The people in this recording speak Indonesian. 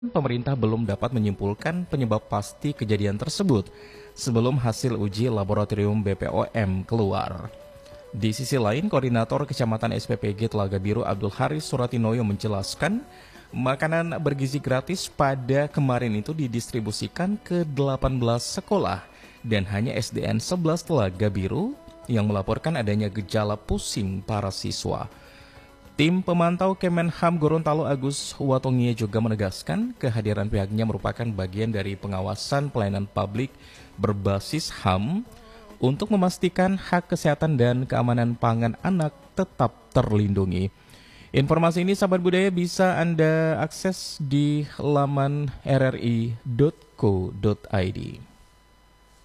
Pemerintah belum dapat menyimpulkan penyebab pasti kejadian tersebut sebelum hasil uji laboratorium BPOM keluar. Di sisi lain, Koordinator Kecamatan SPPG Telaga Biru Abdul Haris Suratinoyo menjelaskan, makanan bergizi gratis pada kemarin itu didistribusikan ke 18 sekolah dan hanya SDN 11 Telaga Biru yang melaporkan adanya gejala pusing para siswa. Tim pemantau Kemenham Gorontalo Agus Watongie juga menegaskan kehadiran pihaknya merupakan bagian dari pengawasan pelayanan publik berbasis HAM untuk memastikan hak kesehatan dan keamanan pangan anak tetap terlindungi. Informasi ini sahabat budaya bisa Anda akses di laman rri.co.id.